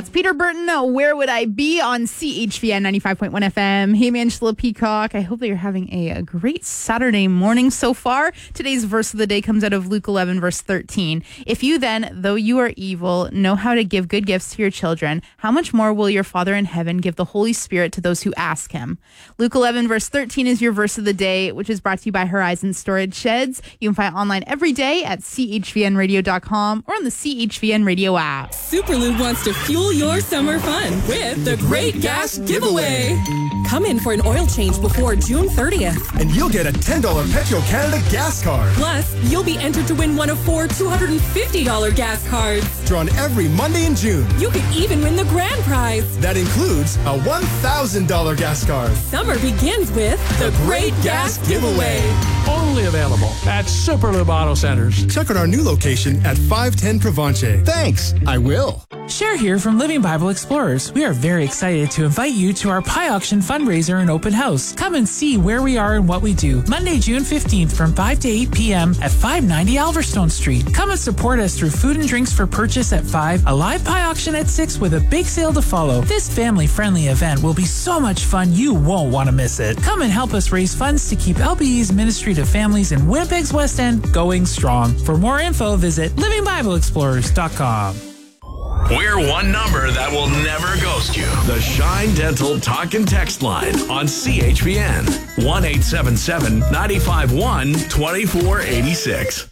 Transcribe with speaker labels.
Speaker 1: That's Peter Burton. Where Would I Be on CHVN 95.1 FM. Hey, Angela Peacock. I hope that you're having a great Saturday morning so far. Today's verse of the day comes out of Luke 11, verse 13. If you then, though you are evil, know how to give good gifts to your children, how much more will your Father in heaven give the Holy Spirit to those who ask him? Luke 11, verse 13 is your verse of the day, which is brought to you by Horizon Storage Sheds. You can find it online every day at chvnradio.com or on the CHVN Radio app.
Speaker 2: Superlube wants to fuel your summer fun with the Great Gas Giveaway. Come in for an oil change before June 30th.
Speaker 3: And you'll get a $10 Petro-Canada gas card.
Speaker 2: Plus, you'll be entered to win one of 4 $250 gas cards.
Speaker 3: Drawn every Monday in June.
Speaker 2: You could even win the grand prize.
Speaker 3: That includes a $1,000 gas card.
Speaker 2: Summer begins with the Great Gas Giveaway.
Speaker 4: Only available at Superlube Auto Centers.
Speaker 3: Check out our new location at 510 Provencher. Thanks, I will.
Speaker 5: Cher here from Living Bible Explorers. We are very excited to invite you to our Pie Auction fundraiser and open house. Come and see where we are and what we do. Monday, June 15th from 5 to 8 p.m. at 590 Alverstone Street. Come and support us through food and drinks for purchase at 5, a live pie auction at 6 with a big sale to follow. This family-friendly event will be so much fun you won't want to miss it. Come and help us raise funds to keep LBE's Ministry to Families in Winnipeg's West End going strong. For more info, visit livingbibleexplorers.com.
Speaker 6: We're one number that will never ghost you. The Shine Dental Talk and Text line on CHVN. 1-877-951-2486.